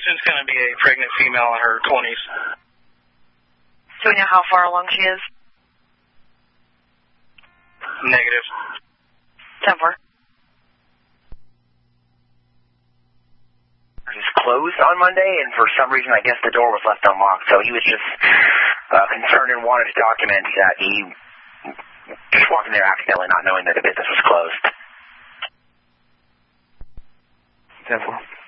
thinks it's going to be a pregnant female in her 20s. Do we know how far along she is? Negative. 10-4. It was closed on Monday, and for some reason, I guess the door was left unlocked. So he was just concerned and wanted to document that he just walked in there accidentally, not knowing that the business was closed. 10-4.